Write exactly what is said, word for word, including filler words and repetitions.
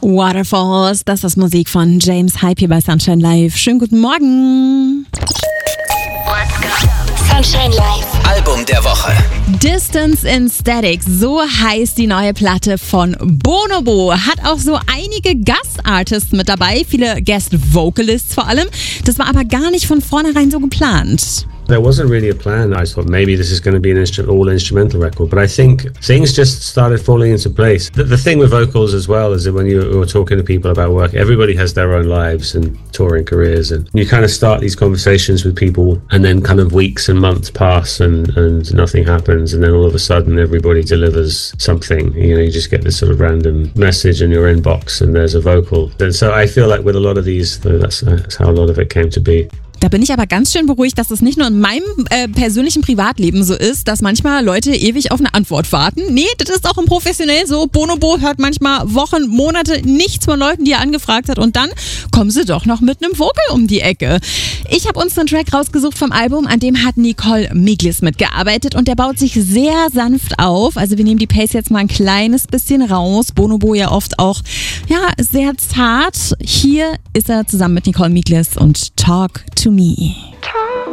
Waterfalls, das ist Musik von James Hype hier bei Sunshine Live. Schönen guten Morgen. Let's go. Sunshine Live. Album der Woche. Distance in Static, so heißt die neue Platte von Bonobo. Hat auch so einige Gastartists mit dabei, viele Guest-Vocalists vor allem. Das war aber gar nicht von vornherein so geplant. There wasn't really a plan. I thought maybe this is going to be an instru- all-instrumental record, but I think things just started falling into place. The, the thing with vocals as well is that when you were talking to people about work, everybody has their own lives and touring careers, and you kind of start these conversations with people, and then kind of weeks and months pass, and, and nothing happens, and then all of a sudden everybody delivers something. You know, you just get this sort of random message in your inbox, and there's a vocal. And so I feel like with a lot of these, that's, that's how a lot of it came to be. Da bin ich aber ganz schön beruhigt, dass es nicht nur in meinem äh, persönlichen Privatleben so ist, dass manchmal Leute ewig auf eine Antwort warten. Nee, das ist auch im Professionell so. Bonobo hört manchmal Wochen, Monate nichts von Leuten, die er angefragt hat, und dann kommen sie doch noch mit einem Vocal um die Ecke. Ich habe uns einen Track rausgesucht vom Album, an dem hat Nicole Miglis mitgearbeitet, und der baut sich sehr sanft auf. Also wir nehmen die Pace jetzt mal ein kleines bisschen raus. Bonobo ja oft auch ja sehr zart. Hier ist er zusammen mit Nicole Miglis und Talk to Me.